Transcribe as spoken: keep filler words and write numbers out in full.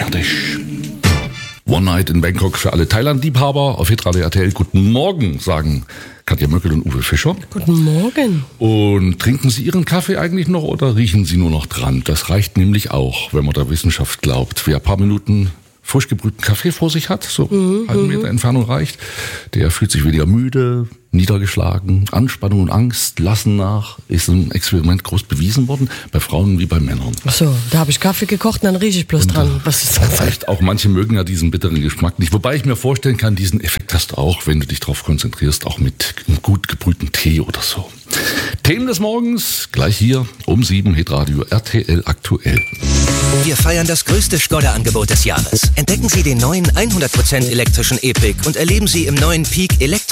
fertig. One Night in Bangkok für alle Thailand-Liebhaber auf Hitradio R T L. Guten Morgen, sagen Katja Möckel und Uwe Fischer. Guten Morgen. Und trinken Sie Ihren Kaffee eigentlich noch oder riechen Sie nur noch dran? Das reicht nämlich auch, wenn man der Wissenschaft glaubt. Wer ein paar Minuten frisch gebrühten Kaffee vor sich hat, so mhm, einen Meter Entfernung reicht, der fühlt sich weniger müde, niedergeschlagen. Anspannung und Angst lassen nach. Ist im Experiment groß bewiesen worden, bei Frauen wie bei Männern. Ach so, da habe ich Kaffee gekocht und dann rieche ich bloß und dran. Was ist das? Vielleicht auch manche mögen ja diesen bitteren Geschmack nicht. Wobei ich mir vorstellen kann, diesen Effekt hast du auch, wenn du dich darauf konzentrierst, auch mit einem gut gebrühten Tee oder so. Themen des Morgens, gleich hier um sieben, Hitradio R T L aktuell. Wir feiern das größte Skoda-Angebot des Jahres. Entdecken Sie den neuen hundert Prozent elektrischen E-Pick und erleben Sie im neuen Peak Elektro